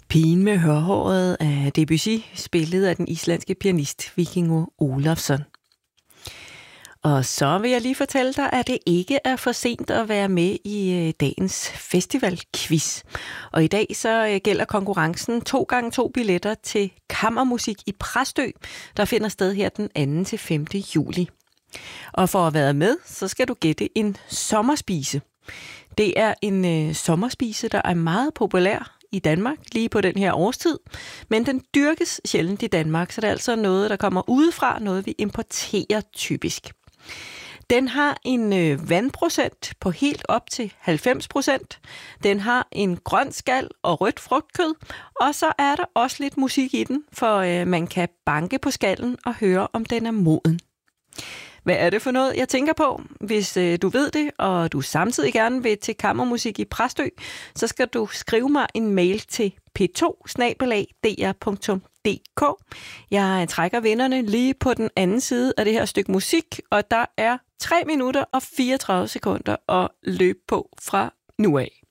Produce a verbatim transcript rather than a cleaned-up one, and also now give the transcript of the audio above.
Pigen med hørhåret af Debussy, spillet af den islandske pianist Víkingur Ólafsson. Og så vil jeg lige fortælle dig, at det ikke er for sent at være med i dagens festivalquiz. Og i dag så gælder konkurrencen to gange to billetter til kammermusik i Præstø, der finder sted her den anden til femte juli. Og for at være med, så skal du gætte en sommerspise. Det er en øh, sommerspise, der er meget populær i Danmark lige på den her årstid, men den dyrkes sjældent i Danmark, så det er altså noget, der kommer udefra, noget vi importerer typisk. Den har en øh, vandprocent på helt op til halvfems procent. Den har en grøn skal og rødt frugtkød, og så er der også lidt musik i den, for øh, man kan banke på skallen og høre, om den er moden. Hvad er det for noget, jeg tænker på? Hvis øh, du ved det, og du samtidig gerne vil til kammermusik i Præstø, så skal du skrive mig en mail til p to snabel-a d r punktum d k. Jeg trækker vinderne lige på den anden side af det her stykke musik, og der er tre minutter og fireogtredive sekunder at løbe på fra nu af.